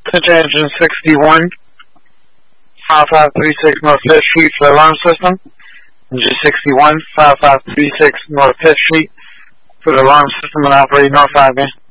Attention 61, 5536 North 5th Street for the alarm system. Engine 61, 5536 North 5th Street for the alarm system and operating North Avenue.